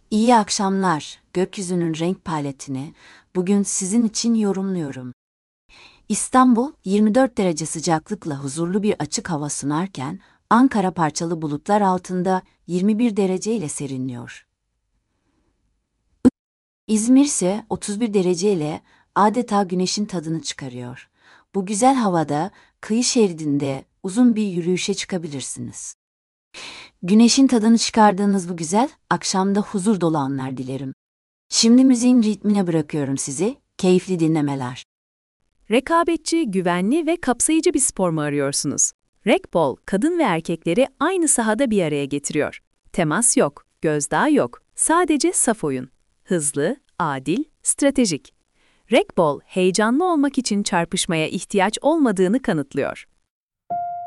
İyi akşamlar. Gökyüzünün renk paletini bugün sizin için yorumluyorum. İstanbul 24 derece sıcaklıkla huzurlu bir açık hava sunarken Ankara parçalı bulutlar altında 21 derece ile serinliyor. İzmir ise 31 derece ile adeta güneşin tadını çıkarıyor. Bu güzel havada kıyı şeridinde uzun bir yürüyüşe çıkabilirsiniz. Güneşin tadını çıkardığınız bu güzel akşamda huzur dolu anlar dilerim. Şimdi müziğin ritmine bırakıyorum sizi. Keyifli dinlemeler. Rekabetçi, güvenli ve kapsayıcı bir spor mu arıyorsunuz? Racquetball, kadın ve erkekleri aynı sahada bir araya getiriyor. Temas yok, gözdağı yok, sadece saf oyun. Hızlı, adil, stratejik. Racquetball, heyecanlı olmak için çarpışmaya ihtiyaç olmadığını kanıtlıyor.